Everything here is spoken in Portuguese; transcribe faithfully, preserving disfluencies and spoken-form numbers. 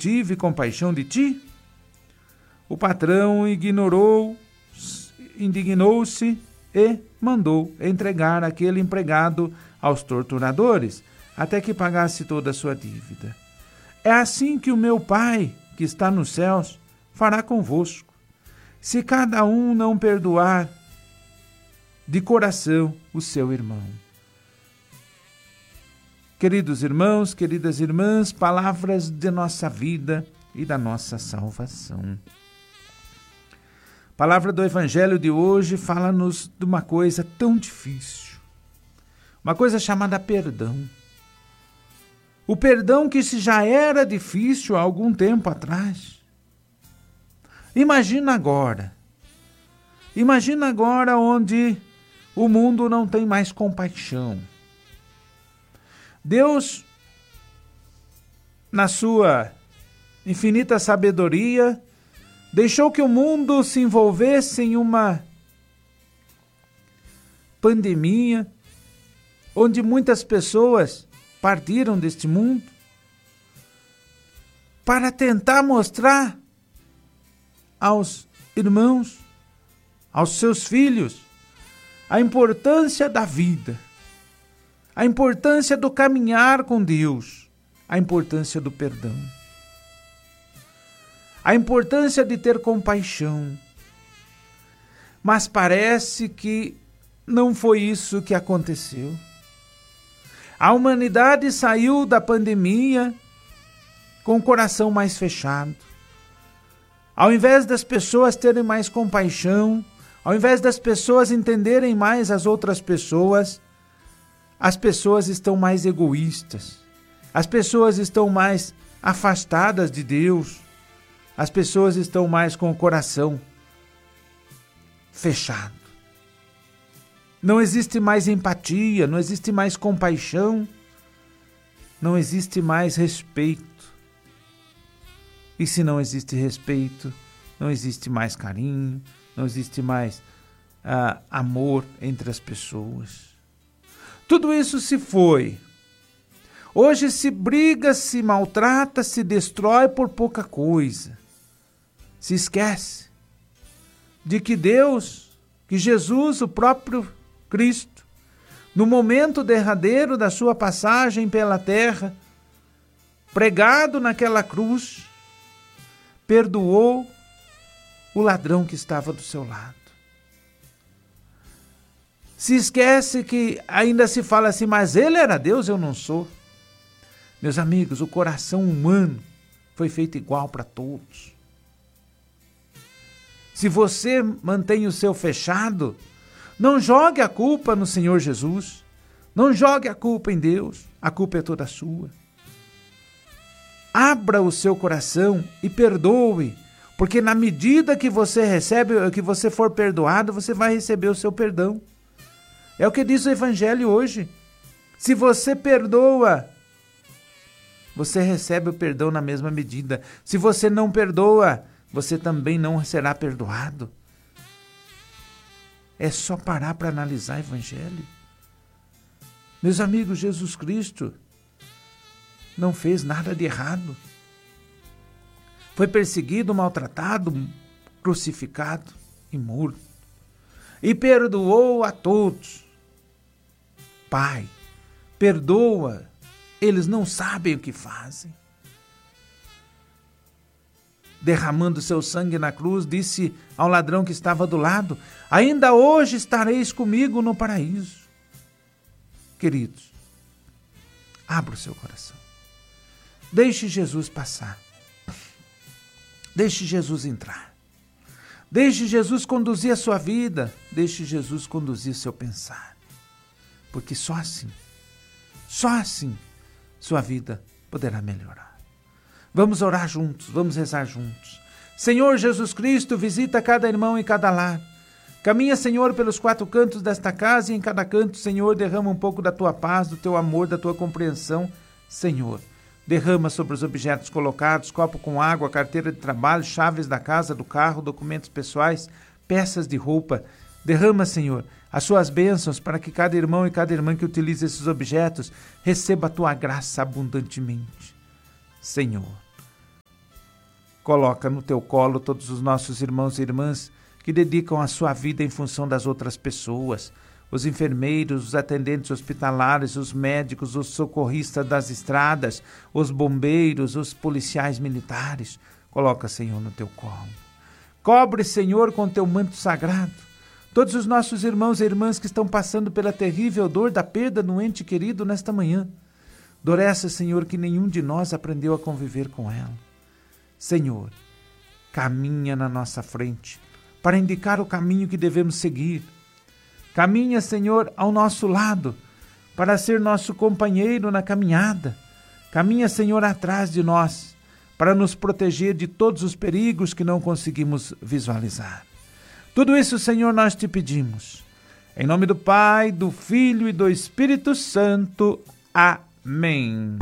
tive compaixão de ti? O patrão ignorou, indignou-se e mandou entregar aquele empregado aos torturadores, até que pagasse toda a sua dívida. É assim que o meu Pai, que está nos céus, fará convosco, se cada um não perdoar de coração o seu irmão. Queridos irmãos, queridas irmãs, palavras de nossa vida e da nossa salvação. A palavra do Evangelho de hoje fala-nos de uma coisa tão difícil, uma coisa chamada perdão. O perdão que se já era difícil há algum tempo atrás. Imagina agora, imagina agora onde o mundo não tem mais compaixão. Deus, na sua infinita sabedoria, deixou que o mundo se envolvesse em uma pandemia, onde muitas pessoas partiram deste mundo, para tentar mostrar aos irmãos, aos seus filhos, a importância da vida, a importância do caminhar com Deus, a importância do perdão, a importância de ter compaixão. Mas parece que não foi isso que aconteceu. A humanidade saiu da pandemia com o coração mais fechado. Ao invés das pessoas terem mais compaixão, ao invés das pessoas entenderem mais as outras pessoas, as pessoas estão mais egoístas. As pessoas estão mais afastadas de Deus. As pessoas estão mais com o coração fechado. Não existe mais empatia, não existe mais compaixão, não existe mais respeito. E se não existe respeito, não existe mais carinho, não existe mais uh, amor entre as pessoas. Tudo isso se foi. Hoje se briga, se maltrata, se destrói por pouca coisa. Se esquece de que Deus, que Jesus, o próprio Cristo, no momento derradeiro da sua passagem pela terra, pregado naquela cruz, perdoou o ladrão que estava do seu lado. Se esquece que ainda se fala assim, mas ele era Deus, eu não sou. Meus amigos, o coração humano foi feito igual para todos. Se você mantém o seu fechado, não jogue a culpa no Senhor Jesus. Não jogue a culpa em Deus. A culpa é toda sua. Abra o seu coração e perdoe, porque na medida que você recebe, que você for perdoado, você vai receber o seu perdão. É o que diz o Evangelho hoje. Se você perdoa, você recebe o perdão na mesma medida. Se você não perdoa, você também não será perdoado. É só parar para analisar o Evangelho. Meus amigos, Jesus Cristo não fez nada de errado. Foi perseguido, maltratado, crucificado e morto. E perdoou a todos. Pai, perdoa. Eles não sabem o que fazem. Derramando seu sangue na cruz, disse ao ladrão que estava do lado, ainda hoje estareis comigo no paraíso. Queridos, abra o seu coração. Deixe Jesus passar. Deixe Jesus entrar. Deixe Jesus conduzir a sua vida. Deixe Jesus conduzir o seu pensar. Porque só assim, só assim, sua vida poderá melhorar. Vamos orar juntos, vamos rezar juntos. Senhor Jesus Cristo, visita cada irmão e cada lar. Caminha, Senhor, pelos quatro cantos desta casa e em cada canto, Senhor, derrama um pouco da tua paz, do teu amor, da tua compreensão. Senhor, derrama sobre os objetos colocados, copo com água, carteira de trabalho, chaves da casa, do carro, documentos pessoais, peças de roupa. Derrama, Senhor, as suas bênçãos para que cada irmão e cada irmã que utilize esses objetos receba a tua graça abundantemente. Senhor, Coloca no teu colo todos os nossos irmãos e irmãs que dedicam a sua vida em função das outras pessoas, os enfermeiros, os atendentes hospitalares, os médicos, os socorristas das estradas, os bombeiros, os policiais militares. Coloca, Senhor, no teu colo. Cobre, Senhor, com teu manto sagrado todos os nossos irmãos e irmãs que estão passando pela terrível dor da perda de um ente querido nesta manhã. Dor essa, Senhor, que nenhum de nós aprendeu a conviver com ela. Senhor, caminha na nossa frente para indicar o caminho que devemos seguir. Caminha, Senhor, ao nosso lado para ser nosso companheiro na caminhada. Caminha, Senhor, atrás de nós para nos proteger de todos os perigos que não conseguimos visualizar. Tudo isso, Senhor, nós te pedimos. Em nome do Pai, do Filho e do Espírito Santo. Amém.